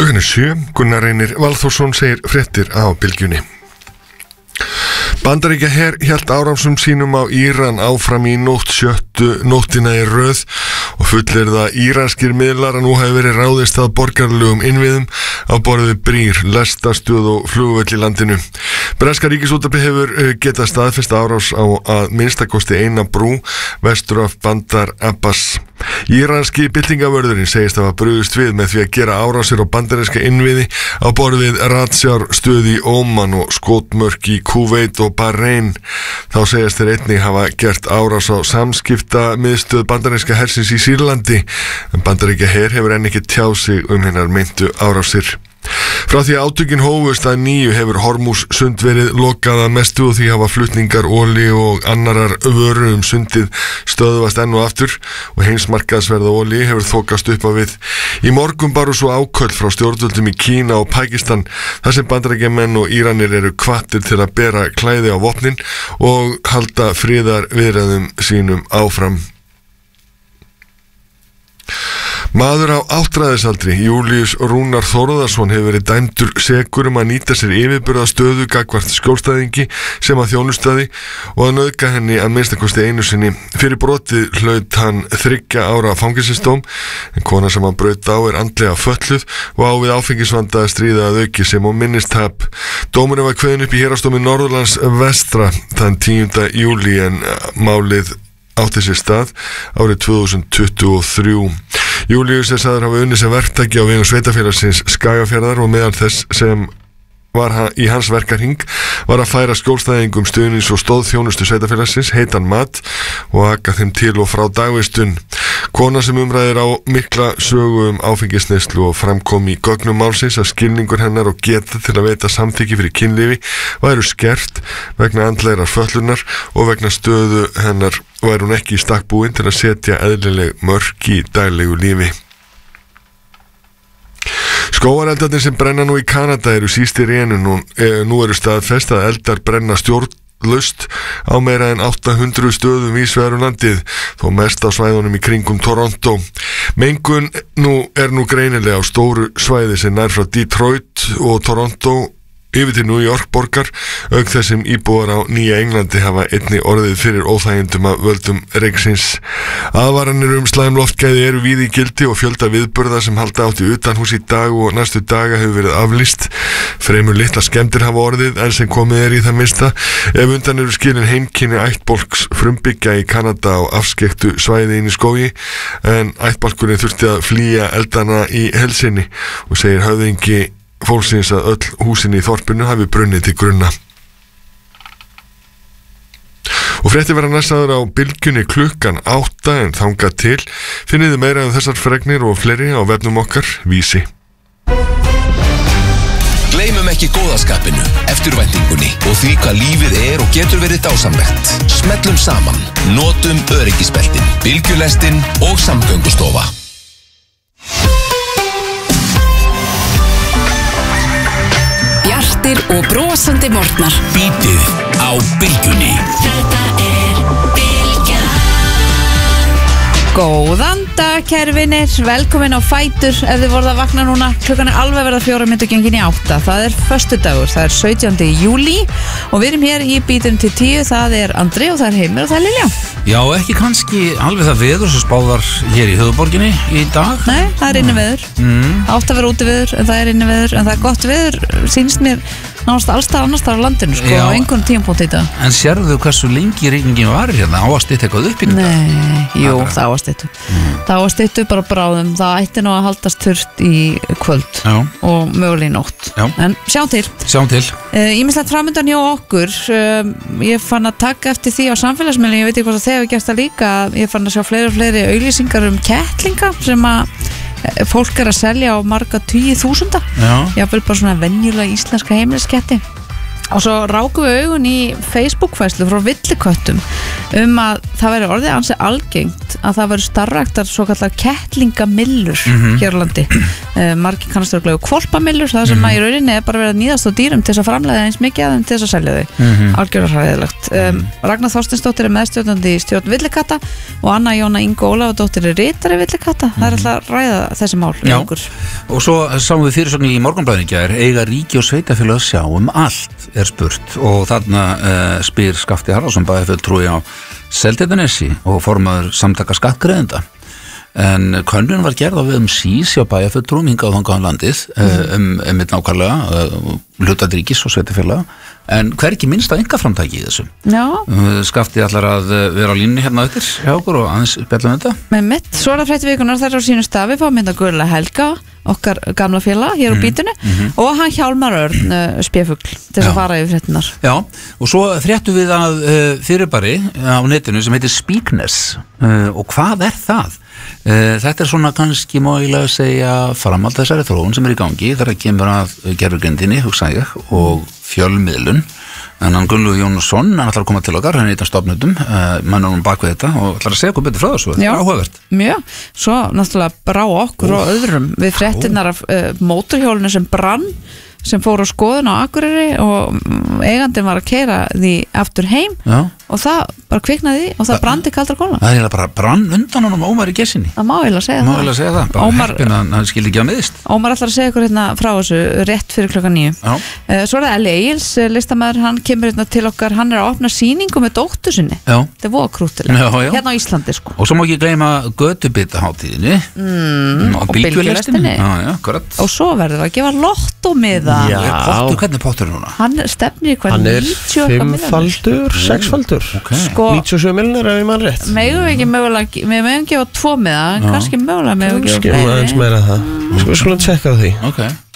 Klukkan 7, Gunnar Reynir Valþórsson segir fréttir á Bylgjunni. Bandaríkjaher hélt árásum sínum á Íran áfram í nóttina í röð og fullyrða íranskir miðlar að nú hafi verið ráðist að borgaralegum innviðum á borð við brýr, lestastöð og flugvöll í landinu. Breska ríkisútvarpið hefur getað staðfest árás á að minnstakosti eina brú vestur af Bandar Abbas. Íranski byltingavörðurinn segist að hafa brugðist við með því að gera árásir á bandaríska innviði á borð við Ratsjár stöð í Óman og skotmörk í Kúveit og Bahrein. Þá segist þeir einnig hafa gert árás á samskipta miðstöð bandaríska hersins í Sýrlandi, en Bandaríkjaher hefur enn ekki tjáð sig hinar meintu árásir. Frá því að átökin hófust að nýju hefur Hormús sund verið lokað að mestu og því hafa flutningar olíu og annarar vöru sundið stöðvast enn og aftur og heimsmarkaðsverð á olíu hefur þokast upp á við. Í morgun baru svo áköll frá stjórnvöldum í Kína og Pakistan þar sem Bandaríkjamenn og Íranir eru hvattir til að bera klæði á vopnin og halda friðarviðræðum sínum áfram. Maður á áttræðisaldri, Júlíus Rúnar Þórðarsson, hefur verið dæmdur sekur að nýta sér yfirburðastöðu gagnvart skjólstæðingi sem að þjónustaði og að nauðga henni að minnstakosti einu sinni. Fyrir brotið hlaut hann 3 ára fangelsisdóm, en kona sem hann braut á andlega fötluð og á við áfengisvanda að stríða að auki sem og minnistap. Dómurinn var kveðinn upp í héraðsdómi Norðurlands vestra þann 10. júlí en málið átti sér stað árið 2023. Júlíus sagður hafa unnið sem verktaki á vegum sveitafélagsins Skagafjarðar og meðal þess sem var í hans verkarhing var að færa skjólstæðingum stuðnings og stóðþjónustu sveitafélagsins heitan mat og aka þeim til og frá dagvistun. Kona sem umræðir á mikla sögu áfengisneyslu og framkom í gögnum málsins að skilningur hennar og geta til að veita samþykki fyrir kynlífi væru skert vegna andlegrar fötlunar og vegna stöðu hennar væri hún ekki í stakk búin til að setja eðlileg mörk í daglegu lífi. Skógareldarnir sem brenna nú í Kanada eru síst í rénu. Nú eru staðfest að eldar brenna stjórnlaust á meira en 800 stöðum víðsvegar landið, þó mest á svæðunum í kringum Toronto. Mengun er nú greinilega á stóru svæði sem nær frá Detroit og Toronto yfir til New York borgar, auk þess sem íbúar á Nýja Englandi hafa einnig orðið fyrir óþægindum af völdum reyksins. Aðvaranir slæm loftgæði eru víða í gildi og fjölda viðburða sem halda átti utanhús í dag og næstu daga hefur verið aflýst. Fremur litla skemmdir hafa orðið en sem komið í það minnsta ef undan eru skilin heimkynni ættbálks frumbyggja í Kanada á afskekktu svæði inn í skógi, en ættbálkurinn þurfti að flýja eldana í helsinni og segir höfðingi fólksins að öll húsin í þorpinu hafi brunnið til grunna. Og fréttir verða næstaður á Bylgjunni klukkan 8 en þangað til finnið þið meira þessar fregnir og fleiri á vefnum okkar Vísi. Gleymum ekki góðaskapinu, eftirvæntingunni og því hvað lífið er og getur verið dásamlegt. Smellum saman, notum öryggisbeltin, Bylgjulestin og Samgöngustofa. Bjartir og brosandi morgnar. Bítið á Bylgjunni. Þetta Bylgjan. Góðan dag, kæru vinir. Velkomin á Fætur. Ef þið voruð að vakna núna, klukkan alveg verða 4:08. Það er föstudagur, það er 17. júlí og við erum hér í Bítun til 10. Það er Andri og það er Heimir og það er Lilja. Já, ekki kannski alveg það veður sem spáðar hér í höfuðborginni í dag. Nei, það er inniveður. Átt að vera útiveður en það er inniveður, en það er gott veður, sýnst mér nánast allstað annars þar á landinu, sko, á einhvern tímapunkt í dag. En sérðu hversu lengi rigningin var hérna? Á að stytta eitthvað upp í þetta? Nei, jú, það á að styttu. Það á að styttu bara bráðum. Það ætti nú að haldast þurrt í kvöld. Já. Og mögulega í nótt. Já. En sjáum til. Sjáum til. Ýmislegt framundan hjá okkur. Ég fann að taka eftir því á samfélagsmiðlum, ég veit ekki hvort að þeir hafa gert það líka. Ég fann að sjá fleiri og fleiri auglýsingar kettlinga sem að fólk er að selja á marga 10.000. Jafnvel bara svona venjulega íslenska heimilisketti. Og svo rákum við augun í Facebook-færslu frá villiköttum að það væri orðið ansi algengt að það verður starfræktar svo kallar kettlingamillur hér á landi. Margir kannast örglega hvolpamillur, það sem að í rauninni er bara verið að níðast á dýrum til þess að framleiða eins mikið að þeim til þess að selja þau. Algjörlega hræðilegt. Ragnar Þorsteinsdóttir er meðstjórnandi í stjórn Villikatta og Anna Jóna Ingo Ólafsdóttir er ritari Villikatta. Það er alltaf að ræða þessi mál í okkur. Og svo sáum við fyrirsögn í Morgunblaðinu í gær, eiga ríki og sveitafélög sjá allt er spurt og þarna spyr Skafti Haraldsson bæjarfulltrúi á Seltjarnarnesi og formaður samtaka skattgreiðenda. En könnun var gerð á við SÍS hjá bæjarfulltrúum hingað á þangað landið mitt nákvæmlega hlutað ríkis og sveitafélaga. En hvergi minnst að einkaframtaki í þessu? Já. Skafti ætlar að vera á línni hérna eftir hjá okkur og aðeins bjalla þetta. Með mitt, svona frétti vikunar þær á sínu stafi fá mynda Guðla Helga, okkar gamla félag hér á bítinu og hann Hjálmar Örn spéfugl til að fara yfir fréttinar. Já, og svo fréttum við að fyrirbæri á netinu sem heitir Speakness og hvað er það? Þetta er svona kannski máilega að segja framhald þessari þróun sem er í gangi þegar kemur að gerfugrindinni, hugsa ég, og fjölmiðlun. En hann Gunnlaugur Jónsson, hann ætlar að koma til okkar, hann er einn af stofnendum, mannum bak við þetta og ætlar að segja okkur betur frá þessu, þetta er áhugavert. Mjög, svo náttúrulega brá okkur og öðrum við fréttinnar af mótorhjólinu sem brann, sem fór á skoðun á Akureyri og eigandinn var að keyra því aftur heim og það bara kviknaði og það brandi kaldra kóla. Það er bara brann undan honum Ómar í gessinni. Það má eiginlega segja það. Má eiginlega segja það, bara heppin að hann skildi ekki að miðist. Ómar ætlar að segja ykkur hérna frá þessu rétt fyrir 9:00. Svo er það Elli Egils, listamæður, hann kemur hérna til okkar, hann er að opna sýningu með dóttur sinni. Það er voða krúttilega, hérna á Íslandi sko. Og svo má ekki gleyma götubitahátíðinni og bylgjulestinni. Og svo verður að gefa lottómiða. Hvernig er pottur núna? Hann stefnir í hvern 90 5-faldur, 6-faldur 97 miljonir ef ég mann rétt. Megum við ekki mögulega, við megum gefa 2 miða en kannski mögulega megum við gefa fleiri. Meira það. Við skulum tjekka á því.